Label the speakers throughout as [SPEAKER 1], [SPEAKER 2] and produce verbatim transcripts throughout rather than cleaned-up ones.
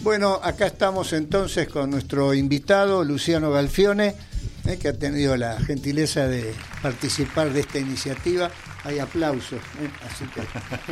[SPEAKER 1] Bueno, acá estamos entonces con nuestro invitado, Luciano Galfione, eh, que ha tenido la gentileza de participar de esta iniciativa. Hay aplausos, eh, así que...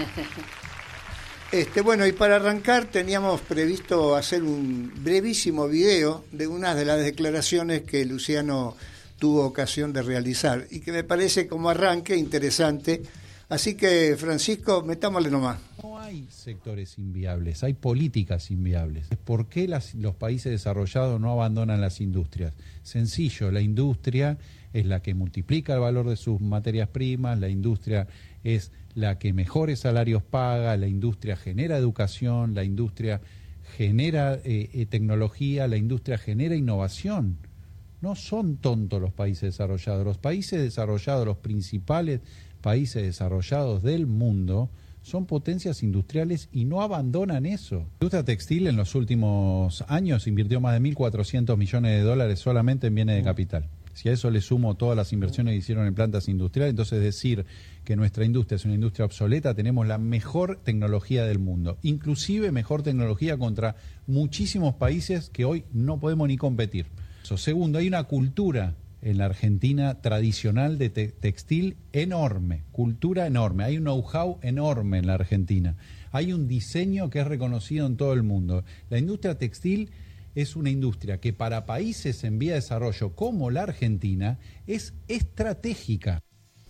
[SPEAKER 1] Este, bueno, y para arrancar teníamos previsto hacer un brevísimo video de una de las declaraciones que Luciano tuvo ocasión de realizar y que me parece como arranque interesante. Así que, Francisco, metámosle nomás.
[SPEAKER 2] No hay sectores inviables, hay políticas inviables. ¿Por qué las, los países desarrollados no abandonan las industrias? Sencillo, la industria es la que multiplica el valor de sus materias primas, la industria es la que mejores salarios paga, la industria genera educación, la industria genera eh, eh, tecnología, la industria genera innovación. No son tontos los países desarrollados. Los países desarrollados, los principales países desarrollados del mundo, son potencias industriales y no abandonan eso. La industria textil en los últimos años invirtió más de mil cuatrocientos millones de dólares solamente en bienes de capital. Si a eso le sumo todas las inversiones que hicieron en plantas industriales, entonces decir que nuestra industria es una industria obsoleta, tenemos la mejor tecnología del mundo, inclusive mejor tecnología contra muchísimos países que hoy no podemos ni competir. Eso. Segundo, hay una cultura en la Argentina tradicional de te textil enorme, cultura enorme, hay un know-how enorme en la Argentina, hay un diseño que es reconocido en todo el mundo. La industria textil es una industria que para países en vía de desarrollo como la Argentina es estratégica.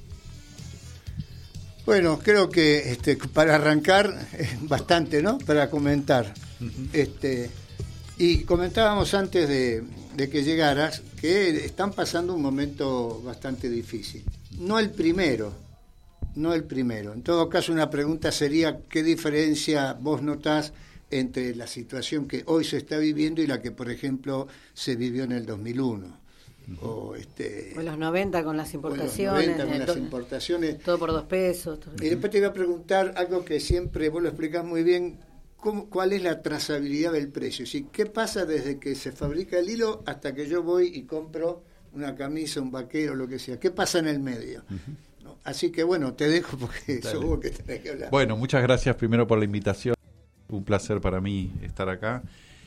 [SPEAKER 1] Bueno, creo que este, para arrancar es bastante, ¿no? Para comentar. Uh-huh. este, y comentábamos antes de, de que llegaras que están pasando un momento bastante difícil. No el primero, no el primero. En todo caso, una pregunta sería, ¿qué diferencia vos notás entre la situación que hoy se está viviendo y la que, por ejemplo, se vivió en el dos mil uno? Uh-huh. O este
[SPEAKER 3] o en los noventa con las importaciones.
[SPEAKER 1] O en los noventa con las importaciones.
[SPEAKER 3] Todo por dos pesos. Todo.
[SPEAKER 1] Y después te iba a preguntar algo que siempre vos lo explicás muy bien, ¿cómo, ¿cuál es la trazabilidad del precio? ¿Sí? ¿Qué pasa desde que se fabrica el hilo hasta que yo voy y compro una camisa, un vaquero, lo que sea? ¿Qué pasa en el medio? Uh-huh. ¿No? Así que bueno, te dejo porque sos vos que tenés que hablar.
[SPEAKER 4] Bueno, muchas gracias primero por la invitación. Un placer para mí estar acá.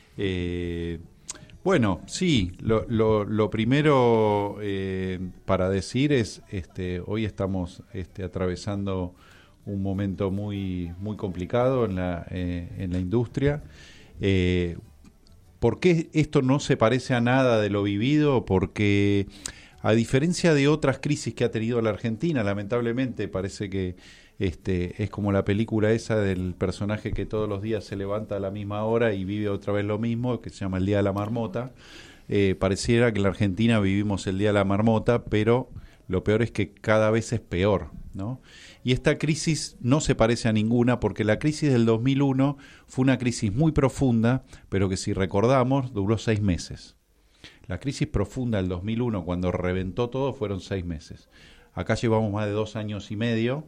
[SPEAKER 4] Eh, bueno, sí, lo, lo, lo primero eh, para decir es, este, hoy estamos este, atravesando un momento muy, muy complicado en la, eh, en la industria. Eh, ¿Por qué esto no se parece a nada de lo vivido? Porque a diferencia de otras crisis que ha tenido la Argentina, lamentablemente parece que Este, es como la película esa del personaje que todos los días se levanta a la misma hora y vive otra vez lo mismo, que se llama el Día de la Marmota. Eh, pareciera que en la Argentina vivimos el Día de la Marmota, pero lo peor es que cada vez es peor, ¿no? Y esta crisis no se parece a ninguna, porque la crisis del dos mil uno fue una crisis muy profunda, pero que si recordamos duró seis meses. La crisis profunda del dos mil uno, cuando reventó todo, fueron seis meses. Acá llevamos más de dos años y medio,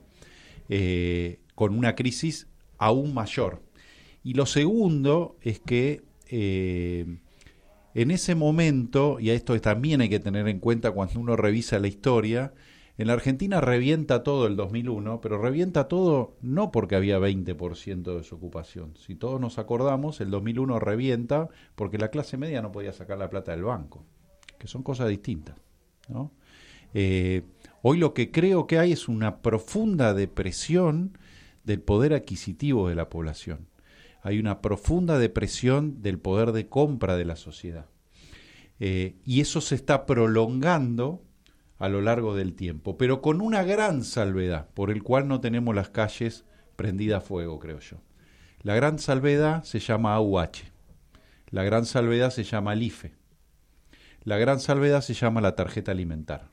[SPEAKER 4] Eh, con una crisis aún mayor. Y lo segundo es que eh, en ese momento, y a esto también hay que tener en cuenta cuando uno revisa la historia, en la Argentina revienta todo el dos mil uno, pero revienta todo no porque había veinte por ciento de desocupación. Si todos nos acordamos, el dos mil uno revienta porque la clase media no podía sacar la plata del banco, que son cosas distintas, ¿no? Eh, Hoy lo que creo que hay es una profunda depresión del poder adquisitivo de la población. Hay una profunda depresión del poder de compra de la sociedad. Eh, y eso se está prolongando a lo largo del tiempo, pero con una gran salvedad, por el cual no tenemos las calles prendidas a fuego, creo yo. La gran salvedad se llama A U H. La gran salvedad se llama el I F E. La gran salvedad se llama la tarjeta alimentar.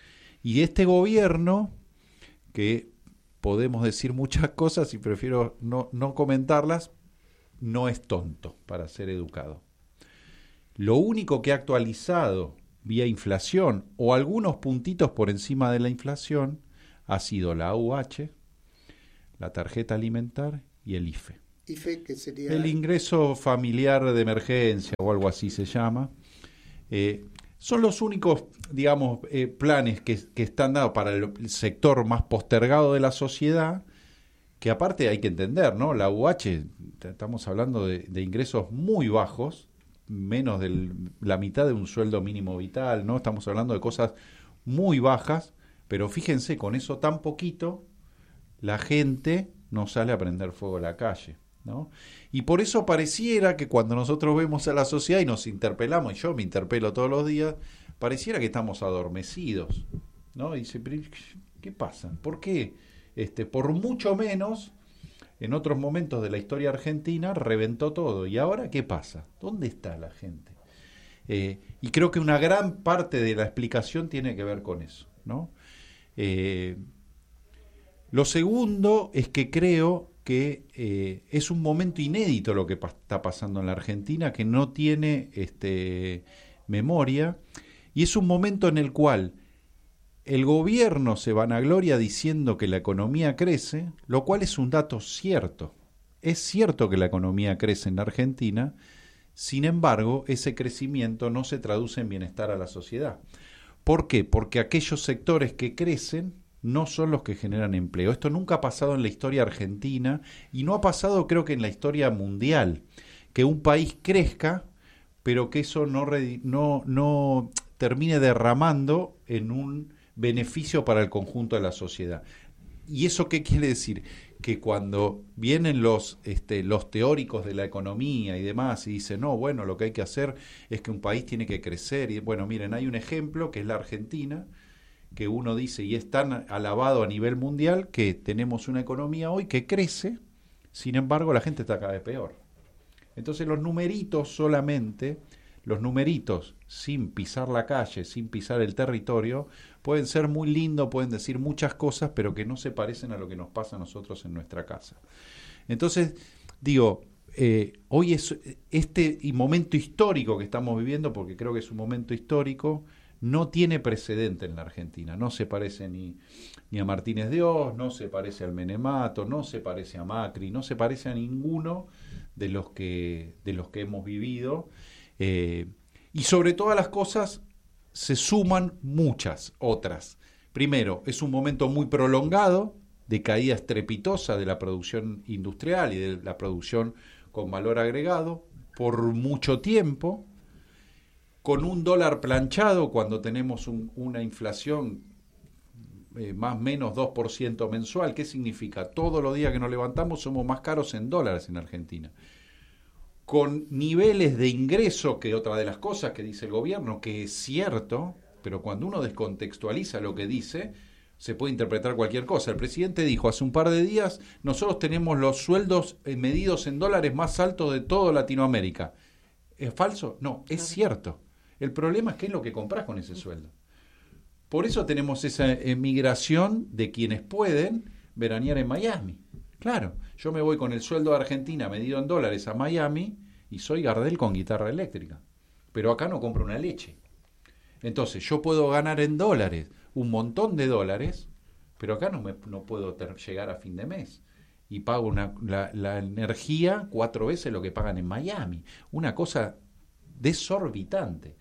[SPEAKER 4] Y este gobierno, que podemos decir muchas cosas y prefiero no, no comentarlas, no es tonto para ser educado. Lo único que ha actualizado vía inflación o algunos puntitos por encima de la inflación ha sido la A U H, la tarjeta alimentar y el I F E.
[SPEAKER 1] ¿I F E qué sería?
[SPEAKER 4] El ingreso familiar de emergencia o algo así se llama. Eh, Son los únicos, digamos, eh, planes que, que están dados para el sector más postergado de la sociedad, que aparte hay que entender, ¿no? La U H, estamos hablando de, de ingresos muy bajos, menos de la mitad de un sueldo mínimo vital, ¿no? Estamos hablando de cosas muy bajas, pero fíjense, con eso tan poquito, la gente no sale a prender fuego a la calle, ¿no? Y por eso pareciera que cuando nosotros vemos a la sociedad y nos interpelamos, y yo me interpelo todos los días, pareciera que estamos adormecidos, ¿no? Y dice, pero ¿qué pasa? ¿Por qué? Este, por mucho menos, en otros momentos de la historia argentina, reventó todo. ¿Y ahora qué pasa? ¿Dónde está la gente? Eh, y creo que una gran parte de la explicación tiene que ver con eso, ¿no? Eh, lo segundo es que creo que eh, es un momento inédito lo que pa- está pasando en la Argentina, que no tiene este, memoria, y es un momento en el cual el gobierno se vanagloria diciendo que la economía crece, lo cual es un dato cierto. Es cierto que la economía crece en la Argentina, sin embargo, ese crecimiento no se traduce en bienestar a la sociedad. ¿Por qué? Porque aquellos sectores que crecen no son los que generan empleo. Esto nunca ha pasado en la historia argentina y no ha pasado, creo que en la historia mundial, que un país crezca, pero que eso no, no, no termine derramando en un beneficio para el conjunto de la sociedad. ¿Y eso qué quiere decir? Que cuando vienen los, este, los teóricos de la economía y demás y dicen, no, bueno, lo que hay que hacer es que un país tiene que crecer. Y bueno, miren, hay un ejemplo que es la Argentina, que uno dice, y es tan alabado a nivel mundial, que tenemos una economía hoy que crece, sin embargo la gente está cada vez peor. Entonces los numeritos solamente, los numeritos sin pisar la calle, sin pisar el territorio, pueden ser muy lindos, pueden decir muchas cosas, pero que no se parecen a lo que nos pasa a nosotros en nuestra casa. Entonces, digo, eh, hoy es este momento histórico que estamos viviendo, porque creo que es un momento histórico, no tiene precedente en la Argentina. No se parece ni, ni a Martínez de Oz, no se parece al Menemato, no se parece a Macri, no se parece a ninguno de los que, de los que hemos vivido. Eh, y sobre todas las cosas se suman muchas otras. Primero, es un momento muy prolongado de caída estrepitosa de la producción industrial y de la producción con valor agregado por mucho tiempo, con un dólar planchado cuando tenemos un, una inflación eh, más o menos dos por ciento mensual. ¿Qué significa? Todos los días que nos levantamos somos más caros en dólares en Argentina. Con niveles de ingreso, que otra de las cosas que dice el gobierno, que es cierto, pero cuando uno descontextualiza lo que dice, se puede interpretar cualquier cosa. El presidente dijo hace un par de días, nosotros tenemos los sueldos medidos en dólares más altos de toda Latinoamérica. ¿Es falso? No, es cierto. El problema es qué es lo que compras con ese sueldo. Por eso tenemos esa emigración de quienes pueden veranear en Miami. Claro, yo me voy con el sueldo de Argentina medido en dólares a Miami y soy Gardel con guitarra eléctrica. Pero acá no compro una leche. Entonces yo puedo ganar en dólares un montón de dólares, pero acá no, me, no puedo ter- llegar a fin de mes. Y pago una, la, la energía cuatro veces lo que pagan en Miami. Una cosa desorbitante.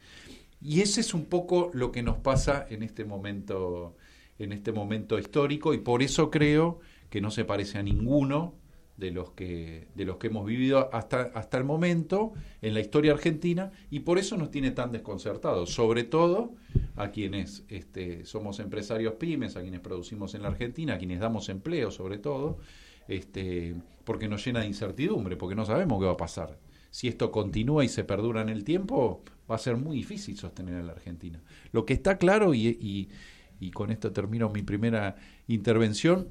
[SPEAKER 4] Y ese es un poco lo que nos pasa en este momento, en este momento histórico, y por eso creo que no se parece a ninguno de los que de los que hemos vivido hasta hasta el momento en la historia argentina, y por eso nos tiene tan desconcertados, sobre todo a quienes este, somos empresarios pymes, a quienes producimos en la Argentina, a quienes damos empleo sobre todo, este, porque nos llena de incertidumbre, porque no sabemos qué va a pasar. Si esto continúa y se perdura en el tiempo, va a ser muy difícil sostener a la Argentina. Lo que está claro, y, y, y con esto termino mi primera intervención,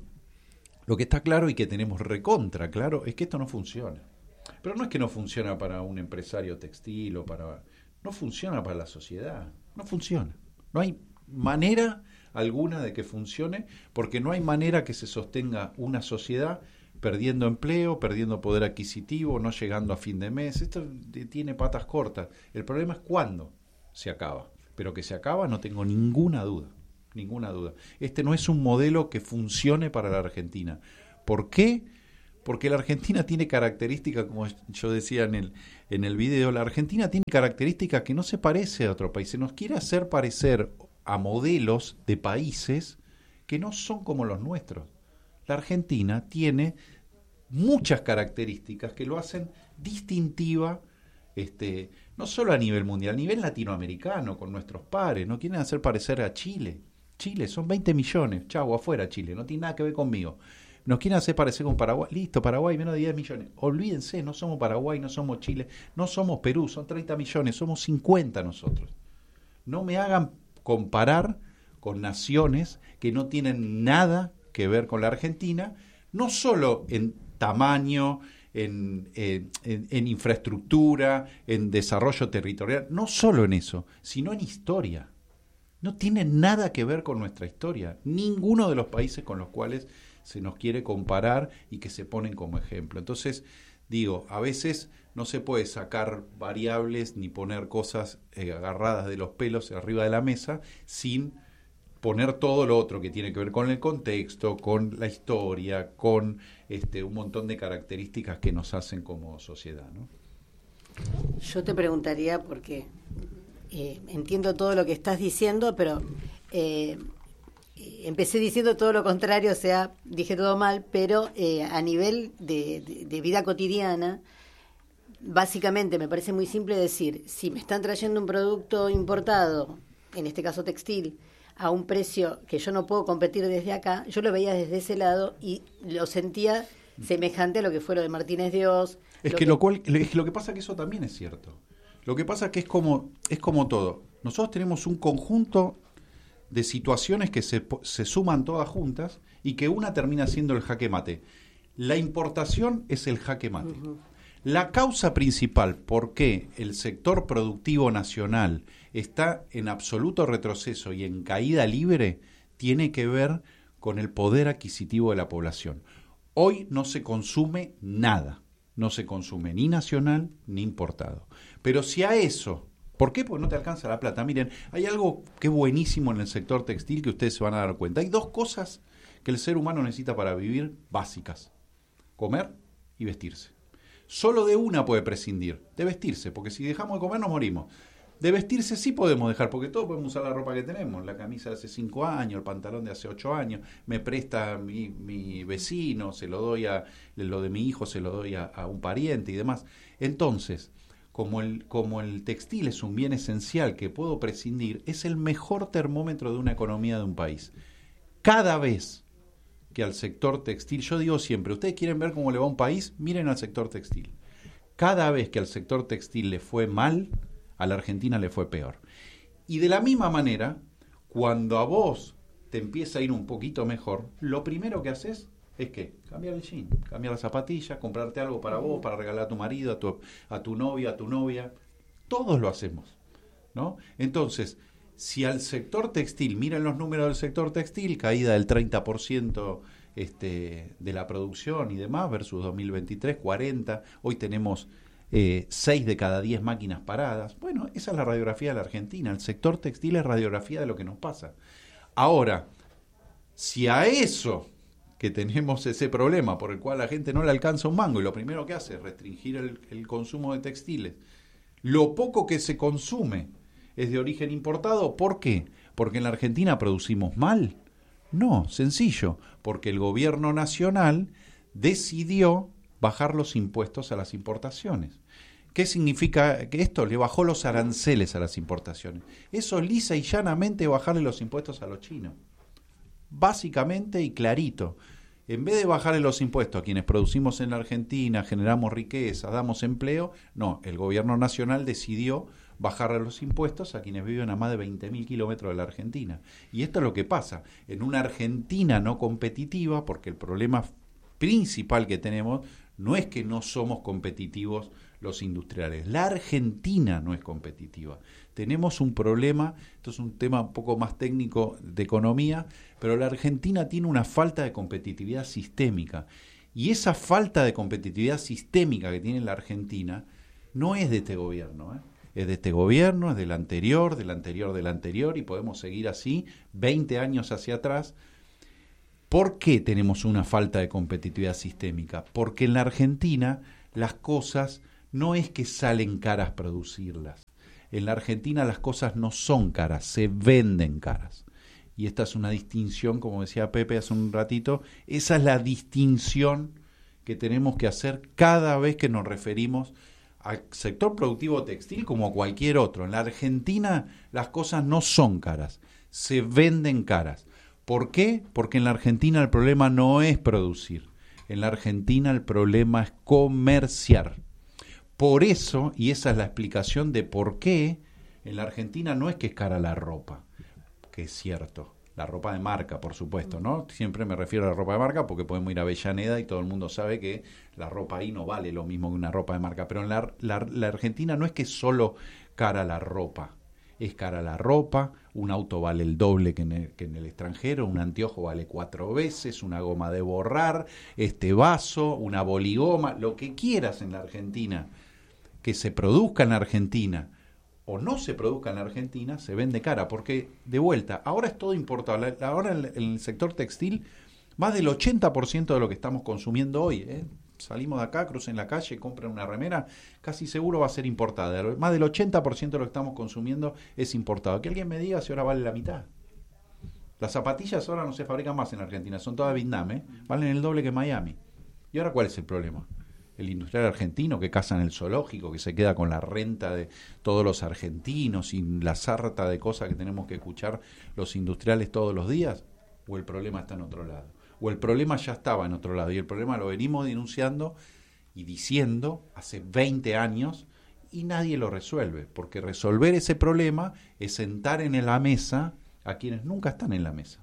[SPEAKER 4] lo que está claro y que tenemos recontra claro es que esto no funciona. Pero no es que no funciona para un empresario textil o para... No funciona para la sociedad, no funciona. No hay manera alguna de que funcione, porque no hay manera que se sostenga una sociedad perdiendo empleo, perdiendo poder adquisitivo, no llegando a fin de mes. Esto tiene patas cortas. El problema es cuándo se acaba. Pero que se acaba no tengo ninguna duda, ninguna duda. Este no es un modelo que funcione para la Argentina. ¿Por qué? Porque la Argentina tiene características, como yo decía en el, en el video, la Argentina tiene características que no se parece a otro país. Se nos quiere hacer parecer a modelos de países que no son como los nuestros. La Argentina tiene muchas características que lo hacen distintiva, este, no solo a nivel mundial, a nivel latinoamericano, con nuestros pares. No quieren hacer parecer a Chile. Chile, son veinte millones, chau, afuera Chile, no tiene nada que ver conmigo. Nos quieren hacer parecer con Paraguay, listo, Paraguay, menos de diez millones. Olvídense, no somos Paraguay, no somos Chile, no somos Perú, son treinta millones, somos cincuenta nosotros. No me hagan comparar con naciones que no tienen nada que ver con la Argentina, no solo en tamaño, en, en, en, en infraestructura, en desarrollo territorial, no solo en eso, sino en historia. No tiene nada que ver con nuestra historia, ninguno de los países con los cuales se nos quiere comparar y que se ponen como ejemplo. Entonces, digo, a veces no se puede sacar variables ni poner cosas eh, agarradas de los pelos arriba de la mesa sin poner todo lo otro que tiene que ver con el contexto, con la historia, con este, un montón de características que nos hacen como sociedad, ¿no?
[SPEAKER 3] Yo te preguntaría, porque eh, entiendo todo lo que estás diciendo, pero eh, empecé diciendo todo lo contrario, o sea, dije todo mal, pero eh, a nivel de, de, de vida cotidiana, básicamente me parece muy simple decir, si me están trayendo un producto importado, en este caso textil, a un precio que yo no puedo competir desde acá, yo lo veía desde ese lado y lo sentía semejante a lo que fue lo de Martínez de Oz.
[SPEAKER 4] Es lo que, que lo cual, es que lo que pasa es que eso también es cierto. Lo que pasa es que es como, es como todo. Nosotros tenemos un conjunto de situaciones que se, se suman todas juntas y que una termina siendo el jaque mate. La importación es el jaque mate. Uh-huh. La causa principal por qué el sector productivo nacional está en absoluto retroceso y en caída libre tiene que ver con el poder adquisitivo de la población. Hoy no se consume nada, no se consume ni nacional ni importado. Pero si a eso, ¿por qué? Porque no te alcanza la plata. Miren, hay algo que es buenísimo en el sector textil que ustedes se van a dar cuenta. Hay dos cosas que el ser humano necesita para vivir básicas: comer y vestirse. Solo de una puede prescindir, de vestirse, porque si dejamos de comer nos morimos. De vestirse sí podemos dejar, porque todos podemos usar la ropa que tenemos, la camisa de hace cinco años, el pantalón de hace ocho años, me presta mi, mi vecino, se lo doy a, lo de mi hijo se lo doy a, a un pariente y demás. Entonces, como el, como el textil es un bien esencial que puedo prescindir, es el mejor termómetro de una economía de un país. Cada vez que al sector textil, yo digo siempre, ustedes quieren ver cómo le va a un país, miren al sector textil. Cada vez que al sector textil le fue mal, a la Argentina le fue peor. Y de la misma manera, cuando a vos te empieza a ir un poquito mejor, lo primero que haces es ¿qué? Cambiar el jean, cambiar las zapatillas, comprarte algo para vos, para regalar a tu marido, a tu, a tu novia, a tu novia. Todos lo hacemos, ¿no? Entonces, si al sector textil, miren los números del sector textil, caída del treinta por ciento este, de la producción y demás, versus dos mil veintitrés, cuarenta, hoy tenemos eh, seis de cada diez máquinas paradas. Bueno, esa es la radiografía de la Argentina, el sector textil es radiografía de lo que nos pasa. Ahora, si a eso, que tenemos ese problema por el cual la gente no le alcanza un mango y lo primero que hace es restringir el, el consumo de textiles, lo poco que se consume es de origen importado. ¿Por qué? ¿Porque en la Argentina producimos mal? No, sencillo, porque el gobierno nacional decidió bajar los impuestos a las importaciones. ¿Qué significa que esto? Le bajó los aranceles a las importaciones. Eso lisa y llanamente bajarle los impuestos a los chinos. Básicamente y clarito. En vez de bajarle los impuestos a quienes producimos en la Argentina, generamos riqueza, damos empleo, no, el gobierno nacional decidió bajarle los impuestos a quienes viven a más de veinte mil kilómetros de la Argentina. Y esto es lo que pasa. En una Argentina no competitiva, porque el problema principal que tenemos no es que no somos competitivos los industriales. La Argentina no es competitiva. Tenemos un problema, esto es un tema un poco más técnico de economía, pero la Argentina tiene una falta de competitividad sistémica. Y esa falta de competitividad sistémica que tiene la Argentina no es de este gobierno, ¿eh? Es de este gobierno, es del anterior, del anterior, del anterior, y podemos seguir así veinte años hacia atrás. ¿Por qué tenemos una falta de competitividad sistémica? Porque en la Argentina las cosas no es que salen caras producirlas. En la Argentina las cosas no son caras, se venden caras. y esta es una distinción, como decía Pepe hace un ratito, esa es la distinción que tenemos que hacer cada vez que nos referimos al sector productivo textil como a cualquier otro. En la Argentina las cosas no son caras, se venden caras. ¿Por qué? Porque en la Argentina el problema no es producir, en la Argentina el problema es comerciar. Por eso, y esa es la explicación de por qué, en la Argentina no es que es cara la ropa, que es cierto, la ropa de marca, por supuesto, ¿no? Siempre me refiero a la ropa de marca porque podemos ir a Avellaneda y todo el mundo sabe que la ropa ahí no vale lo mismo que una ropa de marca, pero en la, la, la Argentina no es que es solo cara la ropa, es cara la ropa, un auto vale el doble que en el, que en el extranjero, un anteojo vale cuatro veces, una goma de borrar, este vaso, una boligoma, lo que quieras en la Argentina, que se produzca en la Argentina o no se produzca en la Argentina, se vende cara, porque de vuelta, ahora es todo importado, ahora en el sector textil, más del ochenta por ciento de lo que estamos consumiendo hoy, ¿eh? Salimos de acá, crucen la calle, compran una remera, casi seguro va a ser importada. Más del ochenta por ciento de lo que estamos consumiendo es importado. Que alguien me diga si ahora vale la mitad. Las zapatillas ahora no se fabrican más en Argentina, son todas Vietnam, ¿eh? Valen el doble que en Miami. ¿Y ahora cuál es el problema? El industrial argentino que caza en el zoológico, que se queda con la renta de todos los argentinos y la sarta de cosas que tenemos que escuchar los industriales todos los días, o el problema está en otro lado, o el problema ya estaba en otro lado y el problema lo venimos denunciando y diciendo hace veinte años y nadie lo resuelve, porque resolver ese problema es sentar en la mesa a quienes nunca están en la mesa,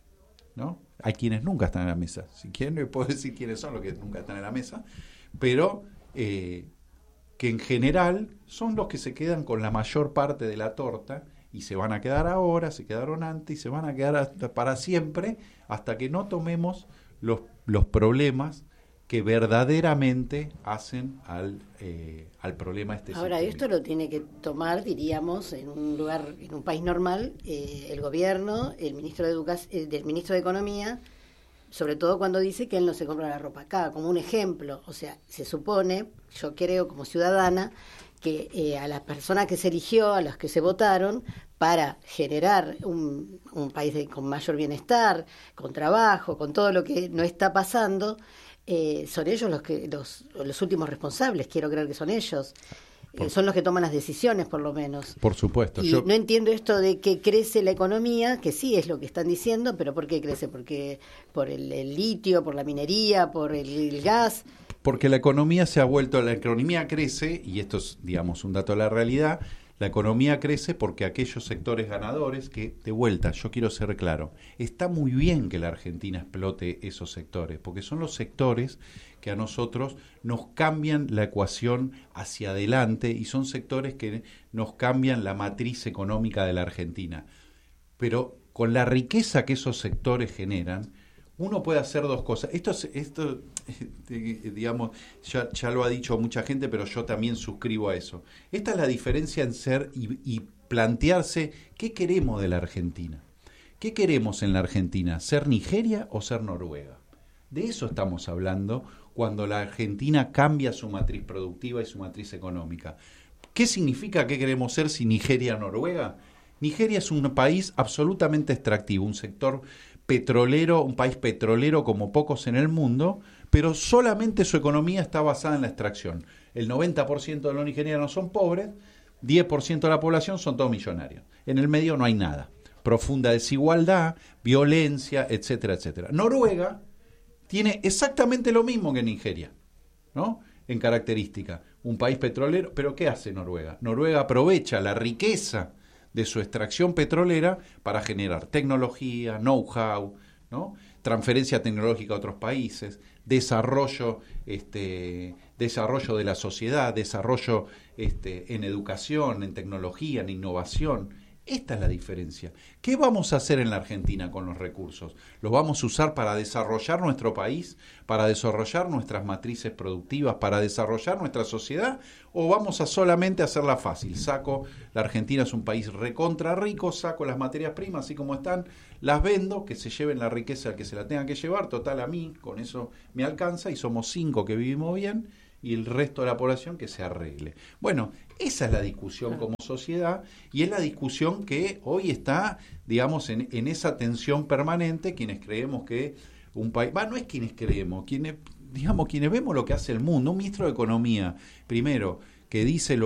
[SPEAKER 4] ¿no? Hay quienes nunca están en la mesa, si quieren les puedo decir quiénes son los que nunca están en la mesa, pero eh, que en general son los que se quedan con la mayor parte de la torta y se van a quedar ahora, se quedaron antes y se van a quedar hasta, para siempre hasta que no tomemos los, los problemas que verdaderamente hacen al, eh, al problema este.
[SPEAKER 3] Ahora, sistémico. Esto lo tiene que tomar, diríamos, en un lugar, en un país normal, eh, el gobierno, el ministro de Educación, eh, del ministro de Economía, sobre todo cuando dice que él no se compra la ropa acá, como un ejemplo. O sea, se supone, yo creo como ciudadana, que eh, a las personas que se eligió, a las que se votaron, para generar un, un país de, con mayor bienestar, con trabajo, con todo lo que no está pasando, eh, son ellos los que los, los últimos responsables, quiero creer que son ellos. Eh, son los que toman las decisiones, por lo menos.
[SPEAKER 4] Por supuesto.
[SPEAKER 3] Y yo no entiendo esto de que crece la economía, que sí es lo que están diciendo, pero ¿por qué crece? Porque por el, el litio, por la minería, por el, el gas.
[SPEAKER 4] Porque la economía se ha vuelto, la economía crece, y esto es, digamos, un dato de la realidad, la economía crece porque aquellos sectores ganadores, que, de vuelta, yo quiero ser claro, está muy bien que la Argentina explote esos sectores, porque son los sectores que a nosotros nos cambian la ecuación hacia adelante y son sectores que nos cambian la matriz económica de la Argentina. Pero con la riqueza que esos sectores generan, uno puede hacer dos cosas. Esto, esto digamos, ya, ya lo ha dicho mucha gente, pero yo también suscribo a eso. Esta es la diferencia en ser y, y plantearse qué queremos de la Argentina. ¿Qué queremos en la Argentina? ¿Ser Nigeria o ser Noruega? De eso estamos hablando cuando la Argentina cambia su matriz productiva y su matriz económica. ¿Qué significa que queremos ser si Nigeria o Noruega? Nigeria es un país absolutamente extractivo, un sector petrolero, un país petrolero como pocos en el mundo, pero solamente su economía está basada en la extracción. El noventa por ciento de los nigerianos son pobres, diez por ciento de la población son todos millonarios. En el medio no hay nada. Profunda desigualdad, violencia, etcétera, etcétera. Noruega tiene exactamente lo mismo que Nigeria, ¿no? En característica, un país petrolero, pero ¿qué hace Noruega? Noruega aprovecha la riqueza de su extracción petrolera para generar tecnología, know-how, ¿no? Transferencia tecnológica a otros países, desarrollo, este, desarrollo de la sociedad, desarrollo este, en educación, en tecnología, en innovación. Esta es la diferencia. ¿Qué vamos a hacer en la Argentina con los recursos? ¿Los vamos a usar para desarrollar nuestro país, para desarrollar nuestras matrices productivas, para desarrollar nuestra sociedad? ¿O vamos a solamente hacerla fácil? Saco, la Argentina es un país recontra rico, saco las materias primas así como están, las vendo, que se lleven la riqueza al que se la tenga que llevar, total a mí, con eso me alcanza y somos cinco que vivimos bien y el resto de la población que se arregle. Bueno, esa es la discusión como sociedad y es la discusión que hoy está, digamos, en, en esa tensión permanente, quienes creemos que un país, va, no es quienes creemos, quienes, digamos, quienes vemos lo que hace el mundo, un ministro de Economía, primero, que dice lo